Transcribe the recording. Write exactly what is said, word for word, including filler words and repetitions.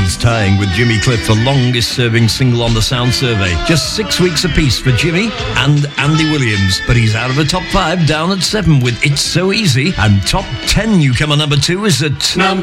Beatles tying with Jimmy Cliff the longest-serving single on the Sound Survey. Just six weeks apiece for Jimmy and Andy Williams. But he's out of the top five, down at seven with It's So Easy. And top ten newcomer number two is at... Number